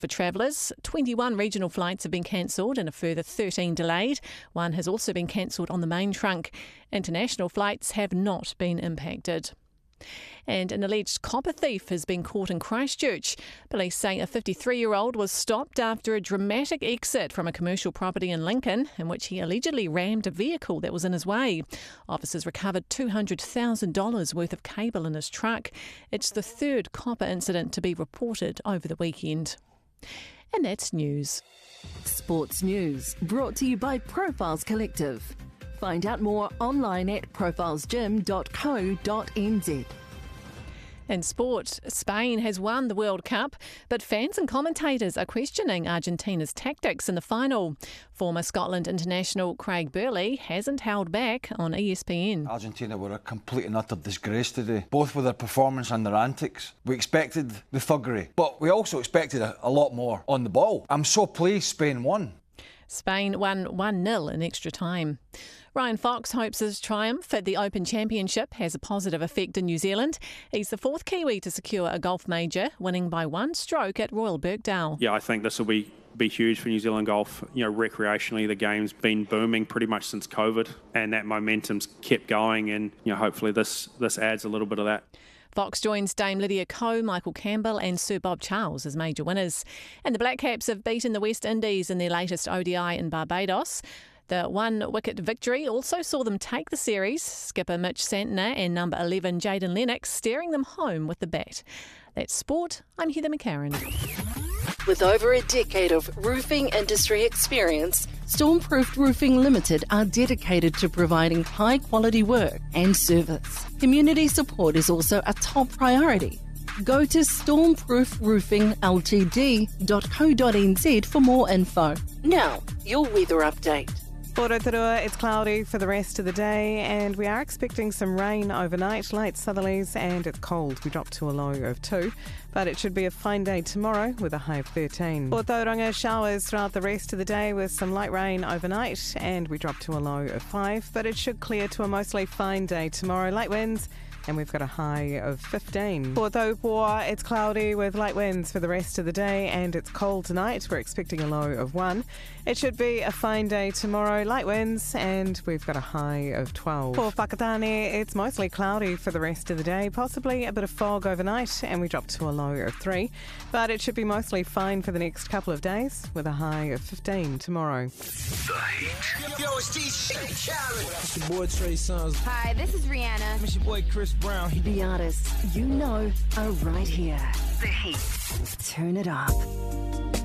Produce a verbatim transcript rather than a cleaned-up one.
For travellers, twenty-one regional flights have been cancelled and a further thirteen delayed. One has also been cancelled on the main trunk. International flights have not been impacted. And an alleged copper thief has been caught in Christchurch. Police say a fifty-three-year-old was stopped after a dramatic exit from a commercial property in Lincoln, in which he allegedly rammed a vehicle that was in his way. Officers recovered two hundred thousand dollars worth of cable in his truck. It's the third copper incident to be reported over the weekend. And that's news. Sports News, brought to you by Profiles Collective. Find out more online at profiles gym dot co dot n z. In sport, Spain has won the World Cup, but fans and commentators are questioning Argentina's tactics in the final. Former Scotland international Craig Burley hasn't held back on E S P N. Argentina were a complete and utter disgrace today, both with their performance and their antics. We expected the thuggery, but we also expected a, a lot more on the ball. I'm so pleased Spain won. Spain won one nil in extra time. Ryan Fox hopes his triumph at the Open Championship has a positive effect in New Zealand. He's the fourth Kiwi to secure a golf major, winning by one stroke at Royal Birkdale. Yeah, I think this will be be huge for New Zealand golf. You know, recreationally, the game's been booming pretty much since COVID, and that momentum's kept going, and you know, hopefully this this adds a little bit of that. Fox joins Dame Lydia Ko, Michael Campbell and Sir Bob Charles as major winners. And the Black Caps have beaten the West Indies in their latest O D I in Barbados. The one-wicket victory also saw them take the series, skipper Mitch Santner and number eleven Jayden Lennox steering them home with the bat. That's sport. I'm Heather McCarran. With over a decade of roofing industry experience, Stormproof Roofing Limited are dedicated to providing high-quality work and service. Community support is also a top priority. Go to stormproof roofing l t d dot co dot n z for more info. Now, your weather update. For Rotorua, it's cloudy for the rest of the day and we are expecting some rain overnight, late southerlies, and it's cold. We drop to a low of two, but it should be a fine day tomorrow with a high of thirteen. For Tauranga, showers throughout the rest of the day with some light rain overnight and we drop to a low of five, but it should clear to a mostly fine day tomorrow. Light winds and we've got a high of fifteen. For Taupo, it's cloudy with light winds for the rest of the day and it's cold tonight. We're expecting a low of one. It should be a fine day tomorrow, light winds, and we've got a high of twelve. For Whakatane, it's mostly cloudy for the rest of the day, possibly a bit of fog overnight, and we drop to a low of three. But it should be mostly fine for the next couple of days, with a high of fifteen tomorrow. The Heat. Yo, it's D J Khaled. It's your boy Trey Songz. Hi, this is Rihanna. It's your boy Chris Brown. The artists you know are right here. The Heat. Turn it up.